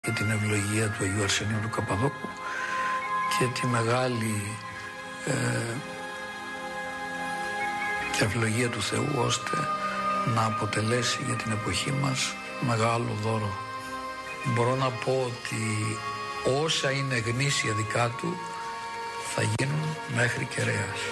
και την ευλογία του Αγίου Αρσενίου του Καπαδόκου και τη μεγάλη και ευλογία του Θεού, ώστε να αποτελέσει για την εποχή μας μεγάλο δώρο. Μπορώ να πω ότι όσα είναι γνήσια δικά του θα γίνουν μέχρι κεραίας.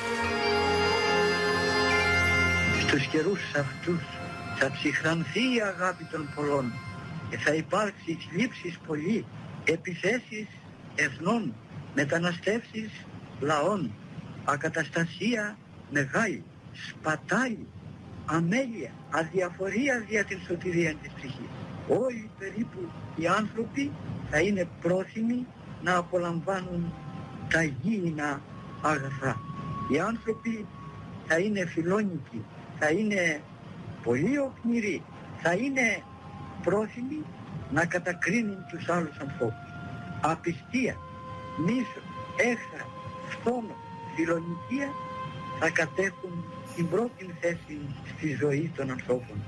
Στους καιρούς αυτούς θα ψυχρανθεί η αγάπη των πολλών και θα υπάρξει θλίψεις πολύ, επιθέσεις εθνών, μεταναστεύσεις λαών, ακαταστασία μεγάλη, σπατάλη, αμέλεια, αδιαφορία για την σωτηρία της ψυχής. Όλοι περίπου οι άνθρωποι θα είναι πρόθυμοι να απολαμβάνουν τα γήινα αγαθά. Οι άνθρωποι θα είναι φιλόνικοι, θα είναι πολύ οχμηροί, θα είναι πρόθυμοι να κατακρίνουν τους άλλους ανθρώπους. Απιστία, μίσος, έχθρα, φθόνο, φιλονικία θα κατέχουν την πρώτη θέση στη ζωή των ανθρώπων.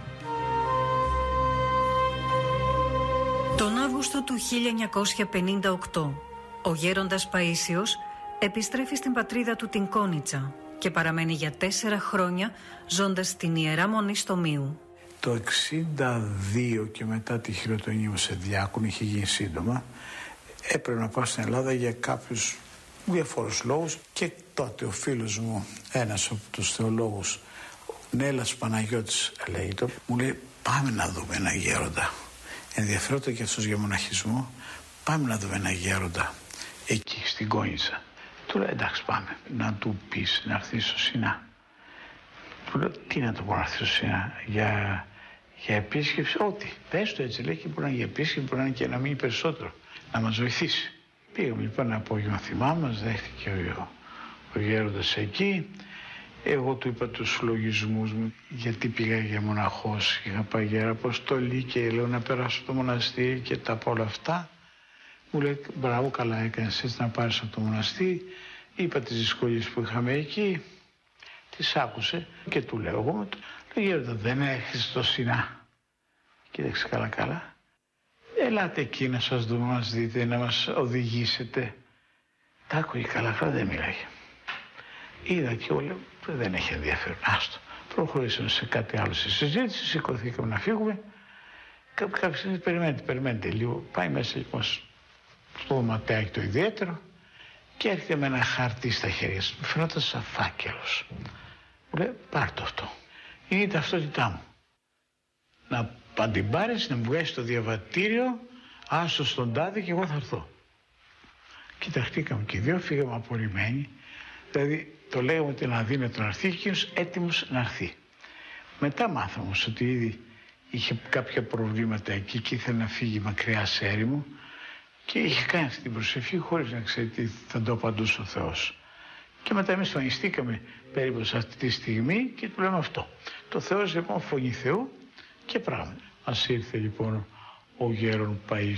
Τον Αύγουστο του 1958, ο γέροντας Παΐσιος επιστρέφει στην πατρίδα του την Κόνιτσα και παραμένει για 4 χρόνια ζώντας στην Ιερά Μονή στο Μίου. Το 1962 και μετά τη χειροτονία μου σε διάκονο, είχε γίνει σύντομα, έπρεπε να πάω στην Ελλάδα για κάποιους διαφόρους λόγους και τότε ο φίλος μου, ένας από τους θεολόγους, Νέλλας Παναγιώτης λέγεται, μου λέει πάμε να δούμε ένα γέροντα. Ενδιαφέροντα και αυτός για μοναχισμό, πάμε να δούμε ένα γέροντα εκεί στην Κόνιτσα. Του λέω εντάξει πάμε, να του πεις να έρθει στο Σινά. Του λέω τι να του πω να έρθει στο Σινά, για επίσκεψη, ό,τι. Πες το έτσι λέει και μπορεί να είναι για επίσκεψη, μπορεί να είναι και να μείνει περισσότερο, να μας βοηθήσει. Πήγαμε λοιπόν ένα απόγευμα, θυμάμαι, μας δέχτηκε ο γέροντας εκεί. Εγώ του είπα τους λογισμούς μου, γιατί πήγα για μοναχός, είχα πάει για αποστολή και λέω να περάσω το μοναστήρι και τα από όλα αυτά. Μου λέει μπράβο, καλά έκανες έτσι να πάρεις από το μοναστήρι. Είπα τις δυσκολίες που είχαμε εκεί, τις άκουσε και του λέω εγώ, λέω γέροντα δεν έχεις το Σινά. Κοίταξε καλά. Ελάτε εκεί να σας δούμε, να μας δείτε, να μας οδηγήσετε. Τα άκουγε καλά, δεν μιλάγε. Είδα και όλα, δεν έχει ενδιαφέρον. Άστο. Προχωρήσαμε σε κάτι άλλο στη συζήτηση, σηκωθήκαμε να φύγουμε. Κάποια στιγμή περιμένετε λίγο. Πάει μέσα λοιπόν στο δωματιάκι το ιδιαίτερο και έρχεται με ένα χαρτί στα χέρια του. Μου φαινόταν σαν φάκελος. Μου λέει πάρ' το αυτό. Είναι η ταυτότητά μου. Να την πάρεις, να μου βγάλεις στο διαβατήριο, άστο στον τάδε και εγώ θα έρθω. Κοιταχτήκαμε και οι δύο, φύγαμε απορριμμένοι. Δηλαδή το λέγαμε ότι είναι αδύνατο να έρθει και εκείνος έτοιμος να έρθει. Μετά μάθαμε όμως ότι ήδη είχε κάποια προβλήματα εκεί και ήθελε να φύγει μακριά σε έρημο και είχε κάνει αυτή την προσευχή χωρίς να ξέρει τι θα το απαντούσε ο Θεός. Και μετά εμείς φανιστήκαμε περίπου σε αυτή τη στιγμή και του λέμε αυτό. Το Θεός λοιπόν φωνή Θεού και πράγματι. Ας ήρθε λοιπόν ο γέρον Παΐσιος.